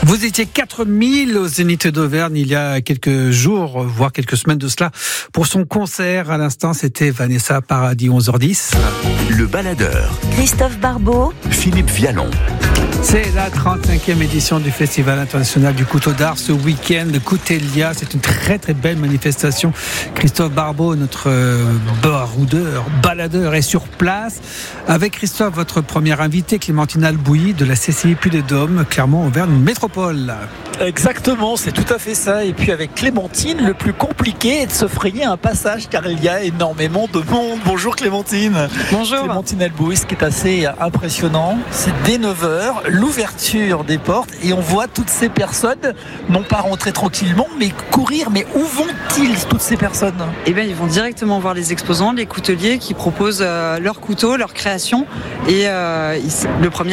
Vous étiez 4000 au Zénith d'Auvergne il y a quelques jours, voire quelques semaines de cela, pour son concert. À l'instant, c'était Vanessa Paradis, 11h10. Le baladeur. Christophe Barbeau. Philippe Vialon. C'est la 35e édition du Festival international du couteau d'art. Ce week-end, Coutelia, c'est une très très belle manifestation. Christophe Barbeau, notre baladeur, est sur place. Avec Christophe, votre première invitée, Clémentine Albouy de la CCI Puy-de-Dôme, Clermont-Auvergne Métropole. Exactement, c'est tout à fait ça. Et puis avec Clémentine, le plus compliqué est de se frayer un passage car il y a énormément de monde. Bonjour Clémentine. Bonjour. Clémentine Albouy, ce qui est assez impressionnant, c'est dès 9h, l'ouverture des portes et on voit toutes ces personnes, non pas rentrer tranquillement, mais courir. Mais où vont-ils toutes ces personnes ? Eh bien, ils vont directement voir les exposants, les couteliers qui proposent leurs couteaux, leurs créations. Et le premier